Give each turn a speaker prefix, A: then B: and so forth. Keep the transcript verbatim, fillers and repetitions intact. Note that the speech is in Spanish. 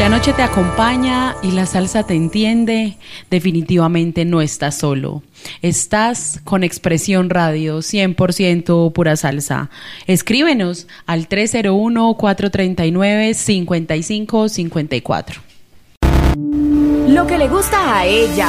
A: la noche te acompaña y la salsa te entiende, definitivamente no estás solo. Estás con Expresión Radio, cien por ciento pura salsa. Escríbenos al tres cero uno, cuatro tres nueve, cinco cinco cinco cuatro.
B: Lo que le gusta a ella,